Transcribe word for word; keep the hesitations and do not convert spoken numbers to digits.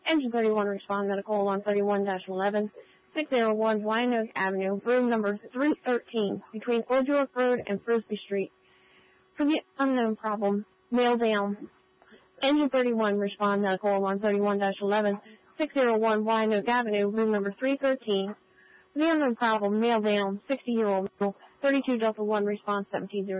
Engine thirty-one, respond medical one thirty-one dash eleven, six oh one Wyandotte Avenue, room number three thirteen, between Old York Road and Frisbee Street. For the unknown problem, mail down. Engine thirty-one, respond medical one thirty-one dash eleven, six oh one Wyandotte Avenue, room number three thirteen. For the unknown problem, mail down, sixty-year-old male, thirty-two Delta one, response seventeen oh.